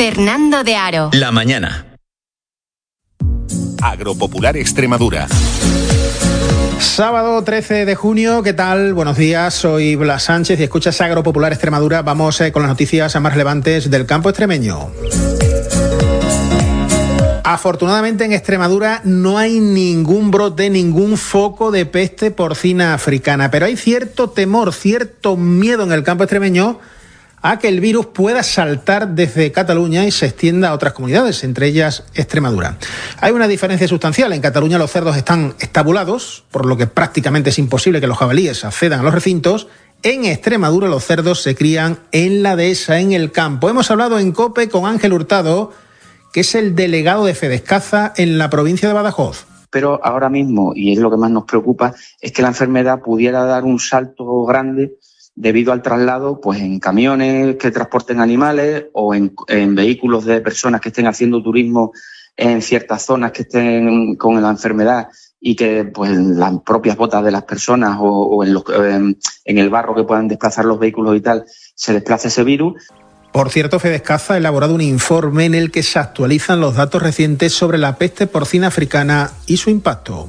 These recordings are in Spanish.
Fernando de Aro. La mañana. Agropopular Extremadura. Sábado 13 de junio, ¿qué tal? Buenos días, soy Blas Sánchez y escuchas Agropopular Extremadura. Vamos con las noticias más relevantes del campo extremeño. Afortunadamente en Extremadura no hay ningún brote, ningún foco de peste porcina africana, pero hay cierto temor, cierto miedo en el campo extremeño a que el virus pueda saltar desde Cataluña y se extienda a otras comunidades, entre ellas Extremadura. Hay una diferencia sustancial. En Cataluña los cerdos están estabulados, por lo que prácticamente es imposible que los jabalíes accedan a los recintos. En Extremadura los cerdos se crían en la dehesa, en el campo. Hemos hablado en COPE con Ángel Hurtado, que es el delegado de Fedescaza en la provincia de Badajoz. Pero ahora mismo, y es lo que más nos preocupa, es que la enfermedad pudiera dar un salto grande debido al traslado pues en camiones que transporten animales o en vehículos de personas que estén haciendo turismo en ciertas zonas que estén con la enfermedad y que pues las propias botas de las personas o en el barro que puedan desplazar los vehículos y tal, se desplace ese virus. Por cierto, Fedescaza ha elaborado un informe en el que se actualizan los datos recientes sobre la peste porcina africana y su impacto.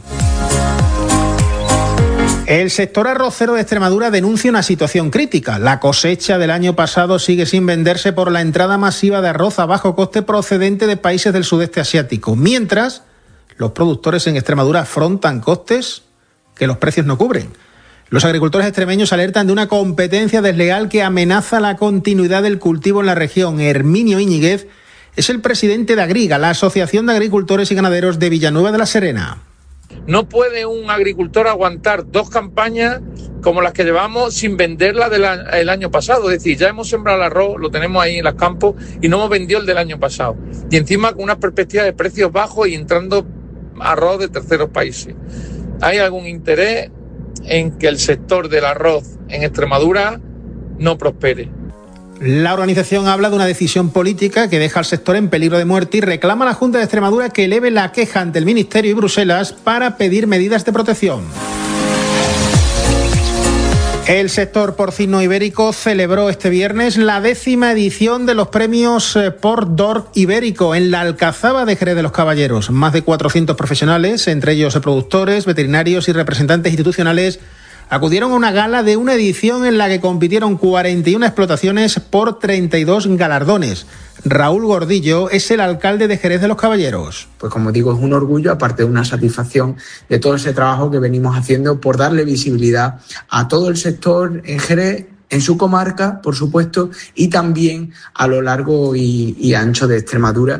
El sector arrocero de Extremadura denuncia una situación crítica. La cosecha del año pasado sigue sin venderse por la entrada masiva de arroz a bajo coste procedente de países del sudeste asiático, mientras los productores en Extremadura afrontan costes que los precios no cubren. Los agricultores extremeños alertan de una competencia desleal que amenaza la continuidad del cultivo en la región. Herminio Íñiguez es el presidente de Agriga, la Asociación de Agricultores y Ganaderos de Villanueva de la Serena. No puede un agricultor aguantar 2 campañas como las que llevamos sin venderla el año pasado. Es decir, ya hemos sembrado el arroz, lo tenemos ahí en los campos y no hemos vendido el del año pasado. Y encima con una perspectiva de precios bajos y entrando arroz de terceros países. ¿Hay algún interés en que el sector del arroz en Extremadura no prospere? La organización habla de una decisión política que deja al sector en peligro de muerte y reclama a la Junta de Extremadura que eleve la queja ante el Ministerio y Bruselas para pedir medidas de protección. El sector porcino ibérico celebró este viernes la 10ª edición de los premios Porc d'Or Ibérico en la Alcazaba de Jerez de los Caballeros. Más de 400 profesionales, entre ellos productores, veterinarios y representantes institucionales, acudieron a una gala de una edición en la que compitieron 41 explotaciones por 32 galardones. Raúl Gordillo es el alcalde de Jerez de los Caballeros. Pues como digo, es un orgullo, aparte de una satisfacción de todo ese trabajo que venimos haciendo por darle visibilidad a todo el sector en Jerez, en su comarca, por supuesto, y también a lo largo y ancho de Extremadura.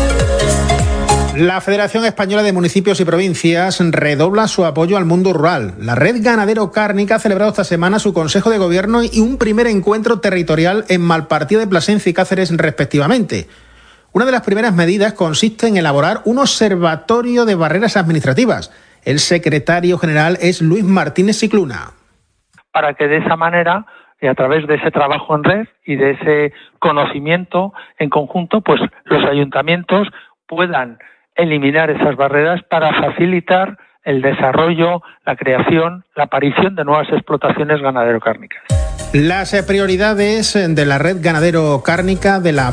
La Federación Española de Municipios y Provincias redobla su apoyo al mundo rural. La Red Ganadero Cárnica ha celebrado esta semana su Consejo de Gobierno y un primer encuentro territorial en Malpartida de Plasencia y Cáceres, respectivamente. Una de las primeras medidas consiste en elaborar un observatorio de barreras administrativas. El secretario general es Luis Martínez Cicluna. Para que de esa manera, y a través de ese trabajo en red y de ese conocimiento en conjunto, pues los ayuntamientos puedan eliminar esas barreras para facilitar el desarrollo, la creación, la aparición de nuevas explotaciones ganadero-cárnicas. Las prioridades de la Red Ganadero Cárnica de la